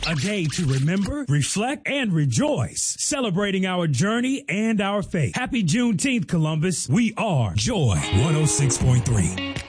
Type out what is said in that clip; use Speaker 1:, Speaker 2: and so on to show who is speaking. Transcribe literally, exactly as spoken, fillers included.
Speaker 1: A day to remember, reflect, and rejoice. Celebrating our journey and our faith. Happy Juneteenth, Columbus. We are Joy one oh six point three.